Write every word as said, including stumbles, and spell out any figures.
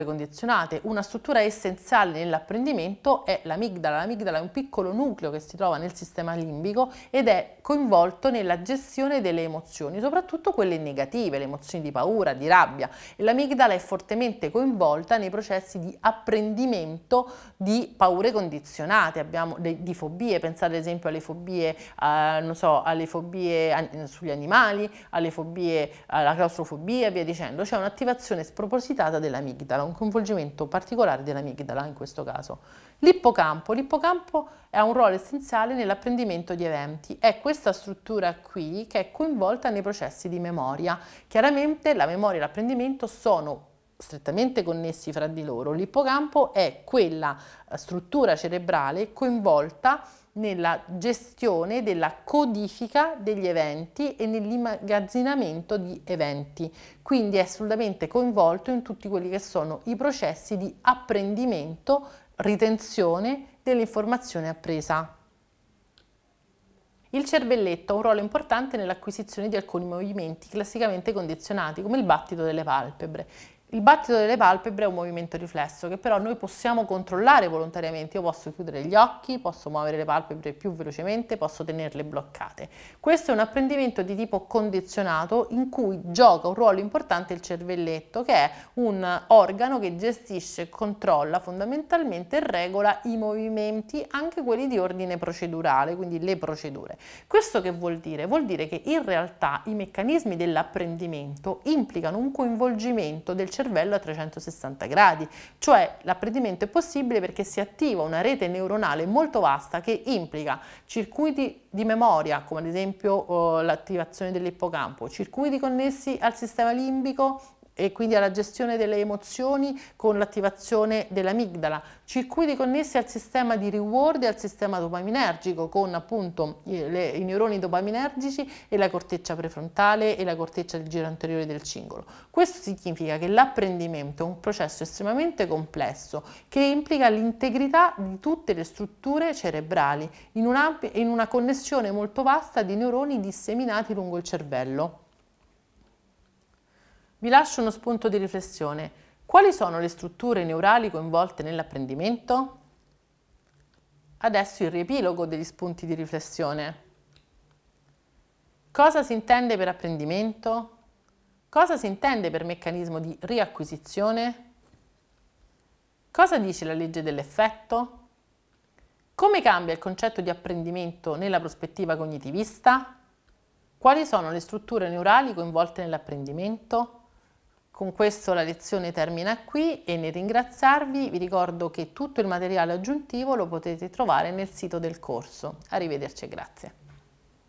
condizionate. Una struttura essenziale nell'apprendimento è l'amigdala. L'amigdala è un piccolo nucleo che si trova nel sistema limbico ed è coinvolto nella gestione delle emozioni, soprattutto quelle negative, le emozioni di paura, di rabbia. E l'amigdala è fortemente coinvolta nei processi di apprendimento di paure condizionate, abbiamo de, di fobie, pensate ad esempio alle fobie, eh, non so, alle fobie an sugli animali, alle fobie, alla claustrofobia e via dicendo. C'è un'attivazione spropositata dell'amigdala, un coinvolgimento particolare dell'amigdala in questo caso. L'ippocampo. L'ippocampo ha un ruolo essenziale nell'apprendimento di eventi. È questa struttura qui che è coinvolta nei processi di memoria. Chiaramente la memoria e l'apprendimento sono strettamente connessi fra di loro. L'ippocampo è quella struttura cerebrale coinvolta nella gestione della codifica degli eventi e nell'immagazzinamento di eventi, quindi è assolutamente coinvolto in tutti quelli che sono i processi di apprendimento, ritenzione dell'informazione appresa. Il cervelletto ha un ruolo importante nell'acquisizione di alcuni movimenti classicamente condizionati, come il battito delle palpebre. Il battito delle palpebre è un movimento riflesso che però noi possiamo controllare volontariamente. Io posso chiudere gli occhi, posso muovere le palpebre più velocemente, posso tenerle bloccate. Questo è un apprendimento di tipo condizionato in cui gioca un ruolo importante il cervelletto, che è un organo che gestisce, controlla fondamentalmente e regola i movimenti, anche quelli di ordine procedurale, quindi le procedure. Questo che vuol dire? Vuol dire che in realtà i meccanismi dell'apprendimento implicano un coinvolgimento del cervello cervello a trecentosessanta gradi, cioè l'apprendimento è possibile perché si attiva una rete neuronale molto vasta che implica circuiti di memoria, come ad esempio oh, l'attivazione dell'ippocampo, circuiti connessi al sistema limbico e quindi alla gestione delle emozioni con l'attivazione dell'amigdala, circuiti connessi al sistema di reward e al sistema dopaminergico con appunto le, i neuroni dopaminergici e la corteccia prefrontale e la corteccia del giro anteriore del cingolo. Questo significa che l'apprendimento è un processo estremamente complesso che implica l'integrità di tutte le strutture cerebrali in una, in una connessione molto vasta di neuroni disseminati lungo il cervello. Vi lascio uno spunto di riflessione. Quali sono le strutture neurali coinvolte nell'apprendimento? Adesso il riepilogo degli spunti di riflessione. Cosa si intende per apprendimento? Cosa si intende per meccanismo di riacquisizione? Cosa dice la legge dell'effetto? Come cambia il concetto di apprendimento nella prospettiva cognitivista? Quali sono le strutture neurali coinvolte nell'apprendimento? Con questo la lezione termina qui e nel ringraziarvi vi ricordo che tutto il materiale aggiuntivo lo potete trovare nel sito del corso. Arrivederci e grazie.